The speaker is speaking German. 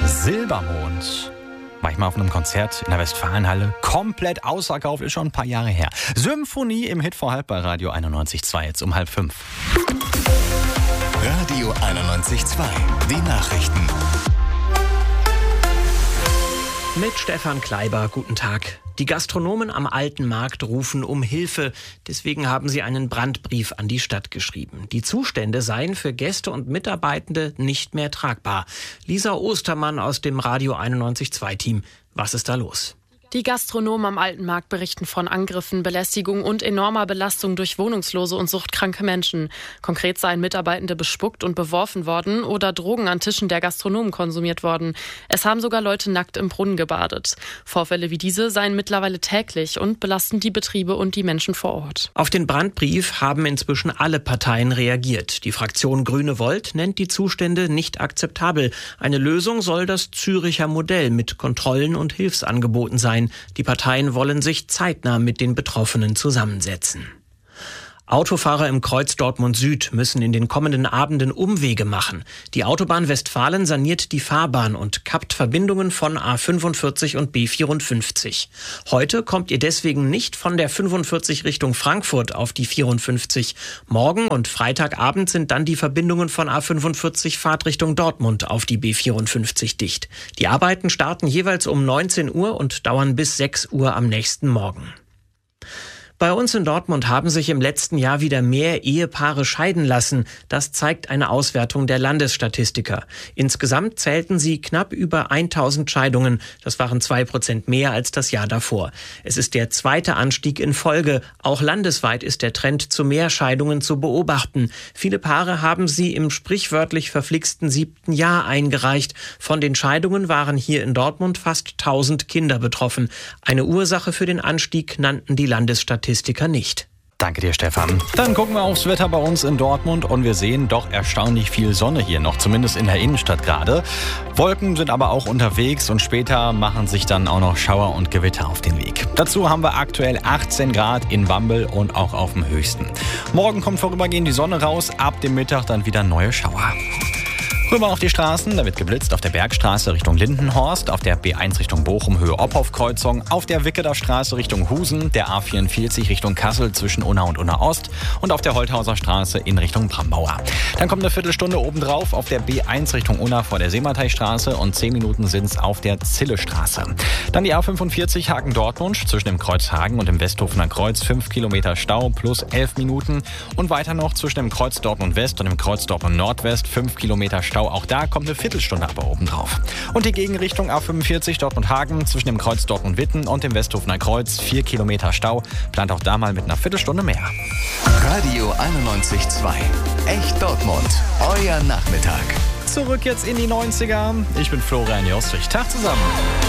Silbermond. War ich mal auf einem Konzert in der Westfalenhalle. Komplett ausverkauft, ist schon ein paar Jahre her. Symphonie im Hit vor halb bei Radio 91.2, jetzt um 4:30. Radio 91.2, die Nachrichten. Mit Stefan Kleiber, guten Tag. Die Gastronomen am Alten Markt rufen um Hilfe. Deswegen haben sie einen Brandbrief an die Stadt geschrieben. Die Zustände seien für Gäste und Mitarbeitende nicht mehr tragbar. Lisa Ostermann aus dem Radio 91.2-Team. Was ist da los? Die Gastronomen am Alten Markt berichten von Angriffen, Belästigung und enormer Belastung durch wohnungslose und suchtkranke Menschen. Konkret seien Mitarbeitende bespuckt und beworfen worden oder Drogen an Tischen der Gastronomen konsumiert worden. Es haben sogar Leute nackt im Brunnen gebadet. Vorfälle wie diese seien mittlerweile täglich und belasten die Betriebe und die Menschen vor Ort. Auf den Brandbrief haben inzwischen alle Parteien reagiert. Die Fraktion Grüne Volt nennt die Zustände nicht akzeptabel. Eine Lösung soll das Züricher Modell mit Kontrollen und Hilfsangeboten sein. Die Parteien wollen sich zeitnah mit den Betroffenen zusammensetzen. Autofahrer im Kreuz Dortmund Süd müssen in den kommenden Abenden Umwege machen. Die Autobahn Westfalen saniert die Fahrbahn und kappt Verbindungen von A45 und B54. Heute kommt ihr deswegen nicht von der 45 Richtung Frankfurt auf die 54. Morgen und Freitagabend sind dann die Verbindungen von A45 Fahrtrichtung Dortmund auf die B54 dicht. Die Arbeiten starten jeweils um 19 Uhr und dauern bis 6 Uhr am nächsten Morgen. Bei uns in Dortmund haben sich im letzten Jahr wieder mehr Ehepaare scheiden lassen. Das zeigt eine Auswertung der Landesstatistiker. Insgesamt zählten sie knapp über 1000 Scheidungen. Das waren 2% mehr als das Jahr davor. Es ist der zweite Anstieg in Folge. Auch landesweit ist der Trend zu mehr Scheidungen zu beobachten. Viele Paare haben sie im sprichwörtlich verflixten 7. Jahr eingereicht. Von den Scheidungen waren hier in Dortmund fast 1000 Kinder betroffen. Eine Ursache für den Anstieg nannten die Landesstatistiker nicht. Danke dir, Stefan. Dann gucken wir aufs Wetter bei uns in Dortmund und wir sehen doch erstaunlich viel Sonne hier noch, zumindest in der Innenstadt gerade. Wolken sind aber auch unterwegs und später machen sich dann auch noch Schauer und Gewitter auf den Weg. Dazu haben wir aktuell 18 Grad in Wambel und auch auf dem höchsten. Morgen kommt vorübergehend die Sonne raus, ab dem Mittag dann wieder neue Schauer. Rüber auf die Straßen, da wird geblitzt auf der Bergstraße Richtung Lindenhorst, auf der B1 Richtung Bochum Höhe Ophoff-Kreuzung, auf der Wickeler Straße Richtung Husen, der A44 Richtung Kassel zwischen Unna und Unna Ost und auf der Holthauser Straße in Richtung Brambauer. Dann kommt eine Viertelstunde obendrauf auf der B1 Richtung Unna vor der Seemateistraße und 10 Minuten sind es auf der Zillestraße. Dann die A45 Hagen-Dortmund zwischen dem Kreuz Hagen und dem Westhofener Kreuz 5 Kilometer Stau plus 11 Minuten und weiter noch zwischen dem Kreuz Dortmund West und dem Kreuz Dortmund Nordwest 5 Kilometer Stau. Auch da kommt eine Viertelstunde aber oben drauf. Und die Gegenrichtung A45 Dortmund-Hagen zwischen dem Kreuz Dortmund-Witten und dem Westhofener Kreuz 4 Kilometer Stau. Plant auch da mal mit einer Viertelstunde mehr. Radio 91.2. Echt Dortmund. Euer Nachmittag. Zurück jetzt in die 90er. Ich bin Florian Jostrich. Tag zusammen.